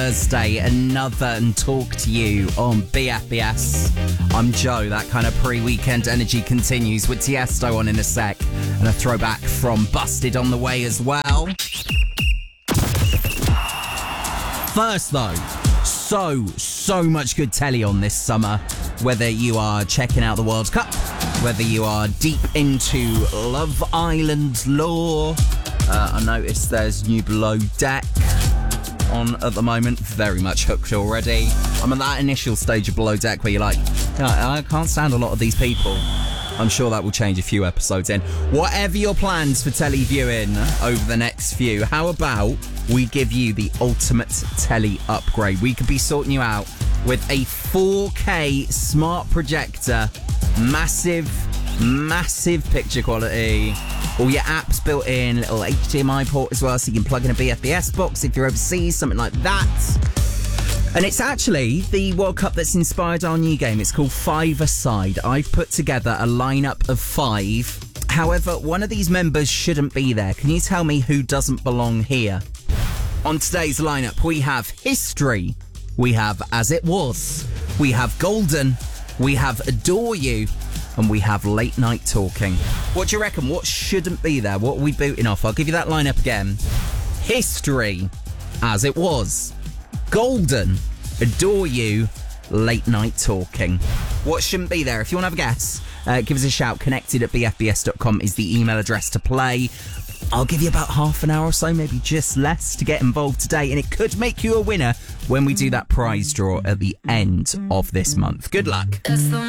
Thursday, another and talk to you on BFBS. I'm Joe. That kind of pre-weekend energy continues with Tiesto on in a sec, and a throwback from Busted on the way as well. First though, so much good telly on this summer. Whether you are checking out the World Cup, whether you are deep into Love Island lore, I noticed there's new Below Deck on at the moment. Very much hooked already. I'm at that initial stage of Below Deck where you're like, I can't stand a lot of these people. I'm sure that will change a few episodes in. Whatever your plans for telly viewing over the next few, how about we give you the ultimate telly upgrade? We could be sorting you out with a 4K smart projector, massive picture quality, all your apps built in, little HDMI port as well, so you can plug in a BFBS box if you're overseas, something like that. And it's actually the World Cup that's inspired our new game. It's called Five-A-Side. I've put together a lineup of 5. However, one of these members shouldn't be there. Can you tell me who doesn't belong here? On today's lineup, we have History, we have As It Was, we have Golden, we have Adore You, and we have Late Night Talking. What do you reckon? What shouldn't be there? What are we booting off? I'll give you that lineup again. History, As It Was, Golden, Adore You, Late Night Talking. What shouldn't be there? If you want to have a guess, give us a shout. connected@bfbs.com is the email address to play. I'll give you about half an hour or so, maybe just less, to get involved today, and it could make you a winner when we do that prize draw at the end of this month. Good luck.